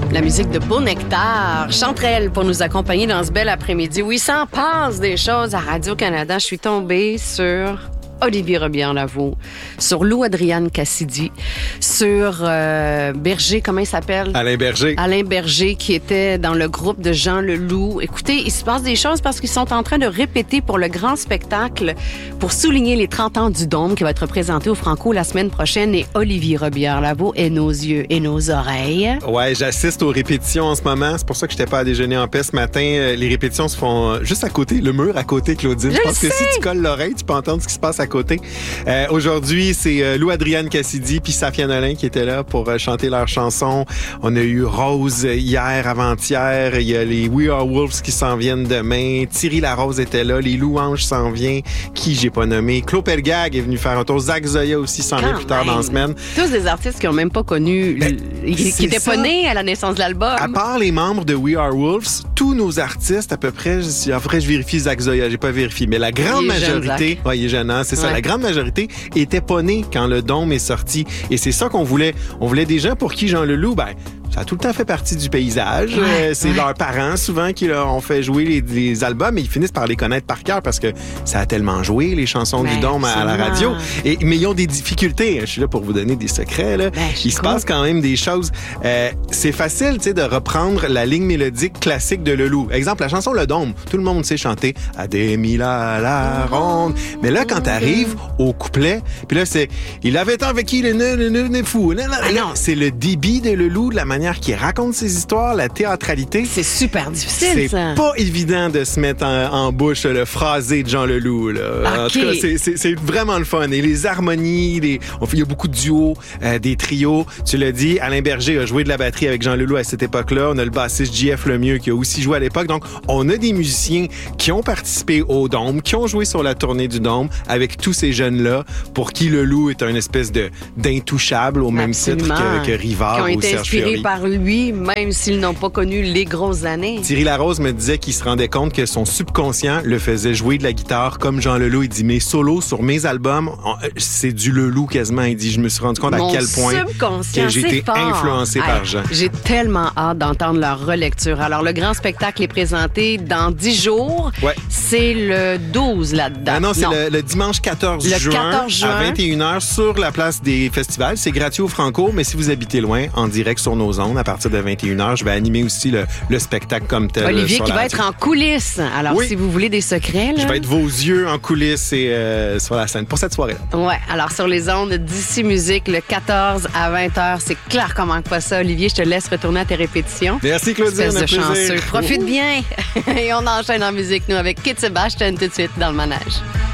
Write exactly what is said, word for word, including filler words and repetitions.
La musique de Beau Nectar. Chanterelle pour nous accompagner dans ce bel après-midi où il s'en passe des choses à Radio-Canada. Je suis tombée sur Olivier Robillard-Lavaux, sur Lou Adriane Cassidy, sur euh, Berger, comment il s'appelle? Alain Berger. Alain Berger, qui était dans le groupe de Jean Leloup. Écoutez, il se passe des choses parce qu'ils sont en train de répéter pour le grand spectacle pour souligner les trente ans du Dôme qui va être présenté au Franco la semaine prochaine. Et Olivier Robillard-Lavaux est nos yeux et nos oreilles. Ouais, j'assiste aux répétitions en ce moment. C'est pour ça que je n'étais pas à déjeuner en paix ce matin. Les répétitions se font juste à côté, le mur à côté, Claudine. Je, je pense que si tu colles l'oreille, tu peux entendre ce qui se passe à côté. Euh, aujourd'hui, c'est euh, Lou Adriane Cassidy puis Safia Nolin qui étaient là pour euh, chanter leur chanson. On a eu Rose hier, avant-hier. Il y a les We Are Wolves qui s'en viennent demain. Thierry Larose était là. Les Louanges s'en viennent. Qui j'ai pas nommé? Claude Pelgag est venu faire un tour. Zach Zoya aussi s'en vient plus tard dans la semaine. Tous des artistes qui ont même pas connu, ben, le, qui étaient pas nés à la naissance de l'album. À part les membres de We Are Wolves, tous nos artistes, à peu près, après je vérifie Zach Zoya, j'ai pas vérifié, mais la grande majorité, jeune, ouais, il est jeune, hein, c'est ouais. ça, la grande majorité était pas née quand le Dôme est sorti. Et c'est ça qu'on voulait. On voulait des gens pour qui Jean Leloup, ben, ça a tout le temps fait partie du paysage. Ouais, euh, c'est ouais. leurs parents, souvent, qui leur ont fait jouer les, les albums et ils finissent par les connaître par cœur parce que ça a tellement joué, les chansons ben, du Dôme à, à la radio. Et, mais ils ont des difficultés. Je suis là pour vous donner des secrets. Là. Ben, Il se cool. passe quand même des choses. Euh, c'est facile, tu sais, de reprendre la ligne mélodique classique de Leloup. Exemple, la chanson Le Dôme. Tout le monde sait chanter « Adémila la ronde ». Mais là, quand t'arrives au couplet, puis là, c'est « Il avait tant avec qui le ne, ne, ne, fou ». C'est le débit de Leloup, de la manière qui raconte ses histoires, la théâtralité. C'est super difficile, c'est ça. C'est pas évident de se mettre en, en bouche le phrasé de Jean Leloup. Là. Okay. En tout cas, c'est, c'est, c'est vraiment le fun. Et les harmonies, les... il y a beaucoup de duos, euh, des trios. Tu l'as dit, Alain Berger a joué de la batterie avec Jean Leloup à cette époque-là. On a le bassiste J F Lemieux qui a aussi joué à l'époque. Donc, on a des musiciens qui ont participé au Dôme, qui ont joué sur la tournée du Dôme avec tous ces jeunes-là, pour qui Leloup est un espèce de d'intouchable au même Absolument. titre que, que Rivard ou Serge Fiori. Par lui, même s'ils n'ont pas connu les grosses années. Thierry Larose me disait qu'il se rendait compte que son subconscient le faisait jouer de la guitare comme Jean Leloup. Il dit, mes solos sur mes albums, c'est du Leloup quasiment. Il dit, je me suis rendu compte Mon à quel point que j'ai été fort. influencé hey, par Jean. J'ai tellement hâte d'entendre leur relecture. Alors, le grand spectacle est présenté dans dix jours. Ouais. C'est le douze là-dedans. Ah non, c'est non. Le, le dimanche quatorze le juin, quatorze juin à vingt et une heures sur la place des festivals. C'est gratuit au Franco, mais si vous habitez loin, en direct sur nos ondes, à partir de vingt et une heures, je vais animer aussi le, le spectacle comme tel. Olivier sur qui la va radio. être en coulisses. Alors, oui. si vous voulez des secrets, là... Je vais être vos yeux en coulisses et euh, sur la scène pour cette soirée-là. Ouais. Alors, sur les ondes d'ici Musique, le quatorze à vingt heures, c'est clair qu'on manque pas ça. Olivier, je te laisse retourner à tes répétitions. Merci, Claudine. Espèce de chanceux. Plaisir. Profite bien. Et on enchaîne en musique, nous, avec Kit Sebastian tout de suite dans le manège.